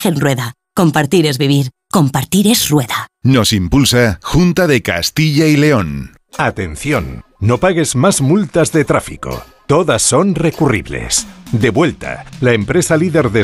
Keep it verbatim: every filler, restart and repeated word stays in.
En Rueda, compartir es vivir. Compartir es Rueda. Nos impulsa Junta de Castilla y León. Atención, no pagues más multas de tráfico. Todas son recurribles. De vuelta, la empresa líder de